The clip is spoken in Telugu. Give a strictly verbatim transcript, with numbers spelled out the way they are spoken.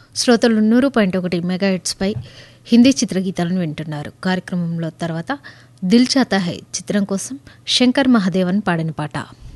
శ్రోతలు నూరు పాయింట్ ఒకటి మెగా హెడ్స్పై హిందీ చిత్రగీతాలను వింటున్నారు. కార్యక్రమంలో తర్వాత దిల్ చాతా హై చిత్రం కోసం శంకర్ మహాదేవన్ పాడిన పాట.